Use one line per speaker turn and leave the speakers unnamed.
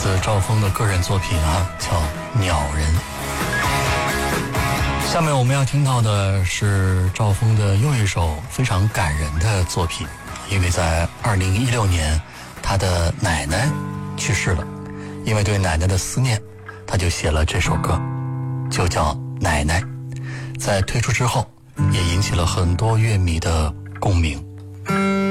自赵峰的个人作品叫《鸟人》。下面我们要听到的是赵峰的又一首非常感人的作品，因为在2016年他的奶奶去世了，因为对奶奶的思念，他就写了这首歌，就叫《奶奶》。在推出之后也引起了很多乐迷的共鸣。